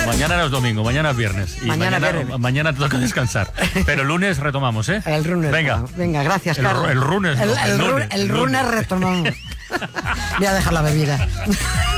Mañana no es domingo, mañana es viernes. Y mañana te toca descansar. Pero el lunes retomamos, ¿eh? El lunes. Venga, gracias, Carlos. El lunes. El lunes retomamos. Voy a dejar la bebida.